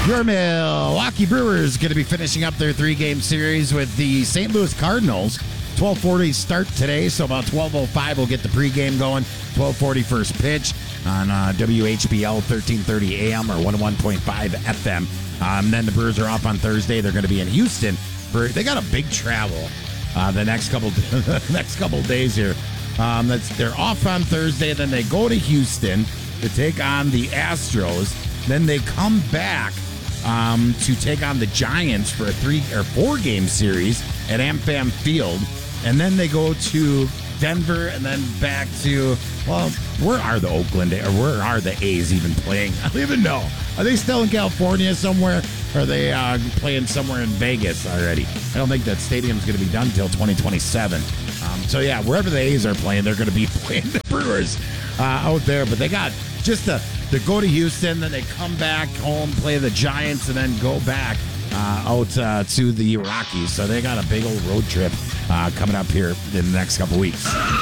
Your Milwaukee Brewers going to be finishing up their 3-game series with the St. Louis Cardinals. 12:40 start today, so about 12:05 we'll get the pregame going. 12:40 first pitch on WHBL 1330 AM or 101.5 FM. Then the Brewers are off on Thursday. They're going to be in Houston. They got a big travel the next couple days here. They're off on Thursday, then they go to Houston to take on the Astros. Then they come back to take on the Giants for a 3 or 4 game series at AmFam Field. And then they go to Denver and then back to, well, where are the Oakland, or where are the A's even playing? I don't even know. Are they still in California somewhere? Or are they playing somewhere in Vegas already? I don't think that stadium's going to be done until 2027. So, yeah, wherever the A's are playing, they're going to be playing the Brewers out there. But they got just to go to Houston, then they come back home, play the Giants, and then go back out to the Rockies. So they got a big old road trip coming up here in the next couple weeks.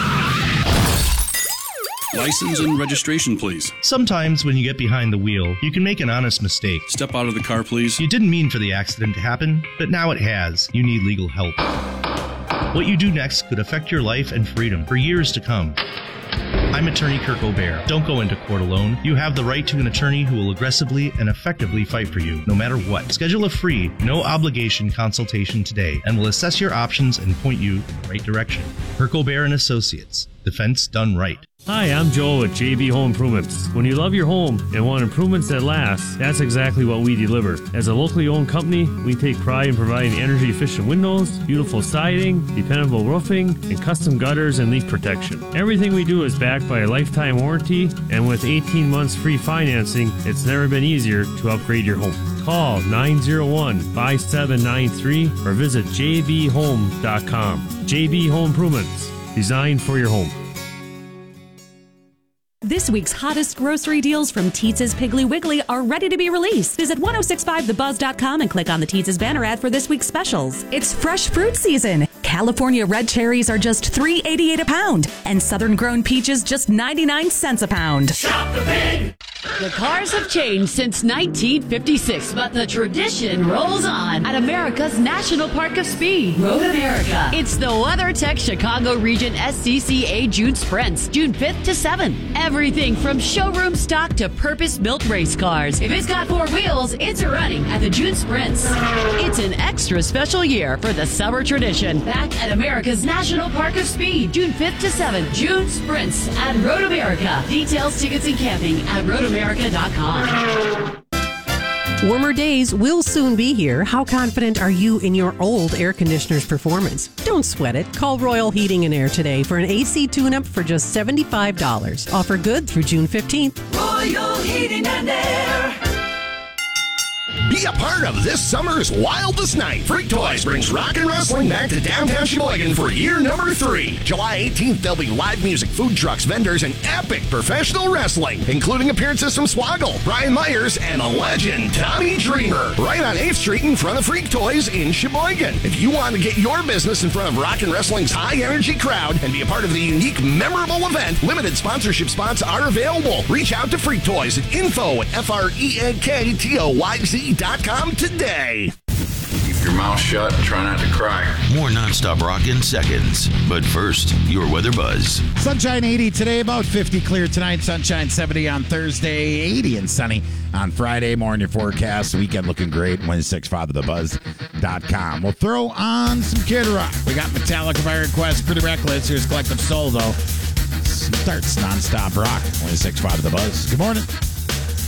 License and registration, please. Sometimes when you get behind the wheel, you can make an honest mistake. Step out of the car, please. You didn't mean for the accident to happen, but now it has. You need legal help. What you do next could affect your life and freedom for years to come. I'm attorney Kirk O'Bear. Don't go into court alone. You have the right to an attorney who will aggressively and effectively fight for you, no matter what. Schedule a free, no-obligation consultation today, and we'll assess your options and point you in the right direction. Kirk O'Bear & Associates. Defense done right. Hi, I'm Joel at JB Home Improvements. When you love your home and want improvements that last, that's exactly what we deliver. As a locally owned company, we take pride in providing energy-efficient windows, beautiful siding, dependable roofing, and custom gutters and leak protection. Everything we do is backed by a lifetime warranty, and with 18 months free financing, it's never been easier to upgrade your home. Call 901-5793 or visit jbhome.com. JB Home Improvements, designed for your home. This week's hottest grocery deals from Teetz's Piggly Wiggly are ready to be released. Visit 1065thebuzz.com and click on the Teetz's banner ad for this week's specials. It's fresh fruit season. California red cherries are just $3.88 a pound, and southern grown peaches just 99 cents a pound. Shop the Pig! The cars have changed since 1956, but the tradition rolls on at America's National Park of Speed, Road America. It's the WeatherTech Chicago Region SCCA June Sprints, June 5th to 7th. Everything from showroom stock to purpose-built race cars. If it's got 4 wheels, it's running at the June Sprints. It's an extra special year for the summer tradition. Back at America's National Park of Speed, June 5th to 7th. June Sprints at Road America. Details, tickets, and camping at roadamerica.com. Warmer days will soon be here. How confident are you in your old air conditioner's performance? Don't sweat it. Call Royal Heating and Air today for an AC tune-up for just $75. Offer good through June 15th. Royal Heating and Air. Be a part of this summer's wildest night. Freak Toys brings rock and wrestling back to downtown Sheboygan for year number 3. July 18th, there'll be live music, food trucks, vendors, and epic professional wrestling, including appearances from Swoggle, Brian Myers, and a legend, Tommy Dreamer. Right on 8th Street in front of Freak Toys in Sheboygan. If you want to get your business in front of rock and wrestling's high-energy crowd and be a part of the unique, memorable event, limited sponsorship spots are available. Reach out to Freak Toys at info@freaktoyz.com today. Keep your mouth shut and try not to cry. More nonstop rock in seconds. But first, your weather buzz. Sunshine 80 today, about 50 clear tonight. Sunshine 70 on Thursday, 80 and sunny on Friday. More in your forecast. Weekend looking great. Wednesday, fatherthebuzz.com. We'll throw on some Kid Rock. We got Metallica, Fire Quest, Pretty Reckless. Here's Collective Soul, though. Starts nonstop rock. 26 Father the Buzz. Good morning.